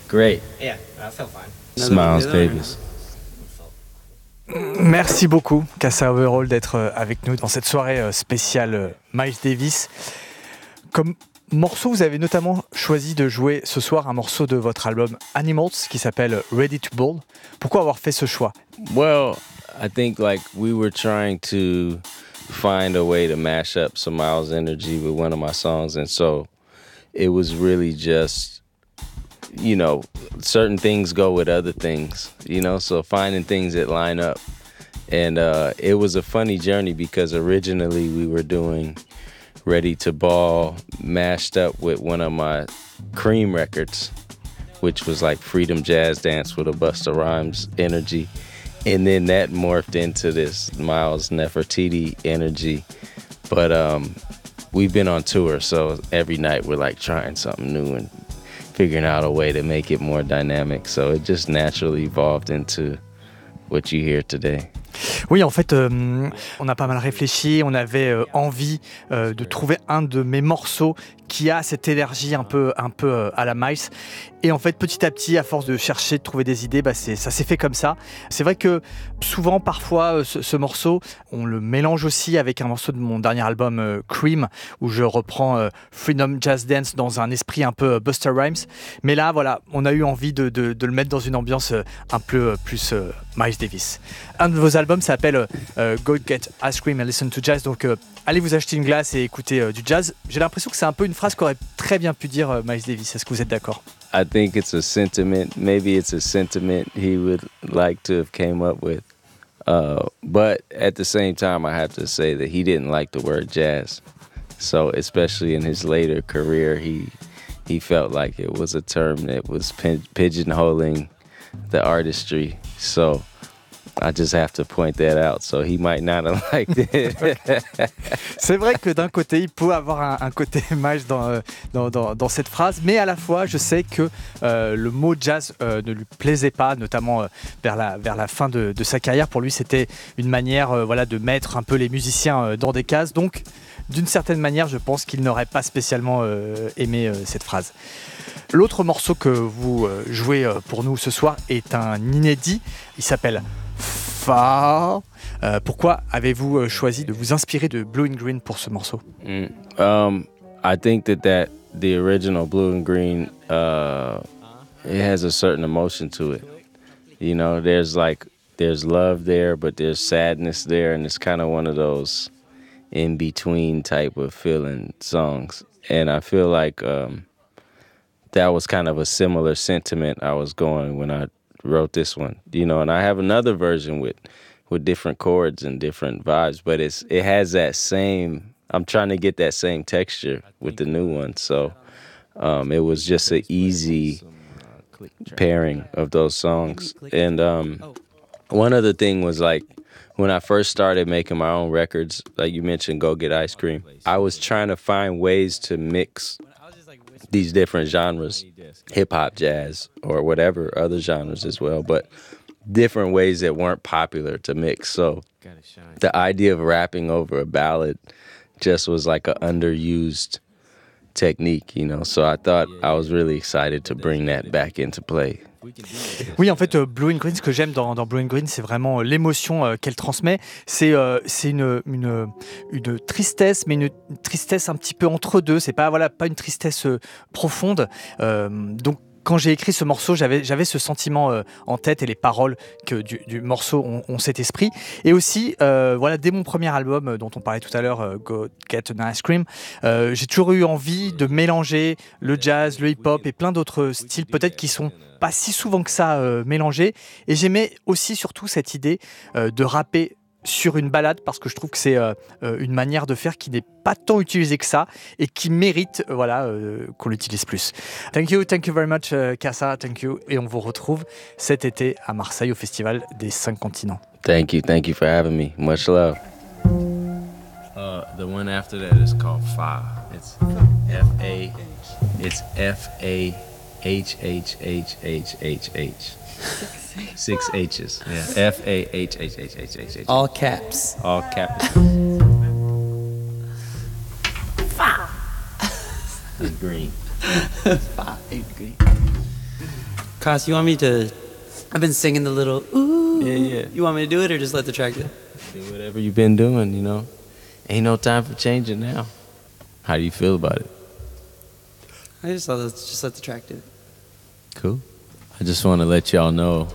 Great. Yeah, I felt fine. Smiles Davis. Merci beaucoup, Kassa Overall, d'être avec nous dans cette soirée spéciale Miles Davis. Comme morceau, vous avez notamment choisi de jouer ce soir un morceau de votre album Animals qui s'appelle Ready to Ball. Pourquoi avoir fait ce choix? Well, I think like we were trying to find a way to mash up some Miles energy with one of my songs, and so it was really just, you know, certain things go with other things, you know, so finding things that line up. And it was a funny journey because originally we were doing Ready to Ball mashed up with one of my Cream records, which was like Freedom Jazz Dance with a Busta Rhymes energy. And then that morphed into this Miles Nefertiti energy. But we've been on tour, so every night we're like trying something new and figuring out a way to make it more dynamic. So it just naturally evolved into what you hear today. Oui, en fait, on a pas mal réfléchi, on avait envie de trouver un de mes morceaux qui a cette énergie un peu à la Miles. Et en fait, petit à petit, à force de chercher, de trouver des idées, ça s'est fait comme ça. C'est vrai que souvent, parfois, ce morceau, on le mélange aussi avec un morceau de mon dernier album Cream, où je reprends Freedom Jazz Dance dans un esprit un peu Busta Rhymes. Mais là, voilà, on a eu envie de le mettre dans une ambiance un peu plus Miles Davis. Un de vos albums s'appelle Go Get Ice Cream and Listen to Jazz. Donc, allez vous acheter une glace et écouter du jazz. J'ai l'impression que c'est un peu une phrase qu'aurait très bien pu dire Miles Davis. Est-ce que vous êtes d'accord? I think it's a sentiment. Maybe it's a sentiment he would like to have came up with. But at the same time, I have to say that he didn't like the word jazz. So especially in his later career, he felt like it was a term that was pigeonholing the artistry. So I just have to point that out. So he might not have liked it. C'est vrai que d'un côté, il peut avoir un côté Miles dans cette phrase, mais à la fois, je sais que le mot jazz ne lui plaisait pas, notamment vers la fin de sa carrière. Pour lui, c'était une manière de mettre un peu les musiciens dans des cases. Donc, d'une certaine manière, je pense qu'il n'aurait pas spécialement aimé cette phrase. L'autre morceau que vous jouez pour nous ce soir est un inédit. Il s'appelle Far. Pourquoi avez-vous choisi de vous inspirer de Blue and Green pour ce morceau? I think that the original Blue and Green, it has a certain emotion to it. You know, there's love there, but there's sadness there, and it's kind of one of those in between type of feeling songs. And I feel like that was kind of a similar sentiment I was going when I wrote this one, you know. And I have another version with different chords and different vibes, but it has that same, I'm trying to get that same texture with the new one. So it was just an easy pairing of those songs. And one other thing was like, when I first started making my own records, like you mentioned, Go Get Ice Cream, I was trying to find ways to mix these different genres, hip-hop, jazz, or whatever other genres as well, but different ways that weren't popular to mix. So the idea of rapping over a ballad just was like an underused technique, you know. So I thought I was really excited to bring that back into play. Oui, en fait, Blue and Green, ce que j'aime dans Blue and Green, c'est vraiment l'émotion qu'elle transmet. C'est une tristesse, mais une tristesse un petit peu entre deux. C'est pas une tristesse profonde. Donc, quand j'ai écrit ce morceau, j'avais ce sentiment en tête et les paroles du morceau ont cet esprit. Et aussi, dès mon premier album dont on parlait tout à l'heure, Go Get an Ice Cream, j'ai toujours eu envie de mélanger le jazz, le hip-hop et plein d'autres styles peut-être qui sont pas si souvent que ça mélangés. Et j'aimais aussi surtout cette idée de rapper sur une balade parce que je trouve que c'est une manière de faire qui n'est pas tant utilisée que ça et qui mérite qu'on l'utilise plus. Thank you very much Kassa, thank you, et on vous retrouve cet été à Marseille au Festival des 5 continents. Thank you for having me. Much love. The one after that is called Fa. It's F-A. It's F-A-H-H-H-H-H-H. 6 H's. Yeah. F-A-H-H-H-H-H-H. All caps. All caps. Fa. And green. Fa and green. Koss, you want me to? I've been singing the little ooh. Yeah. You want me to do it or just let the track do it? Do whatever you've been doing, you know. Ain't no time for changing now. How do you feel about it? I just thought let's just let the track do it. Cool. I just want to let y'all know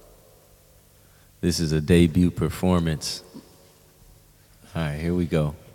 this is a debut performance. All right, here we go.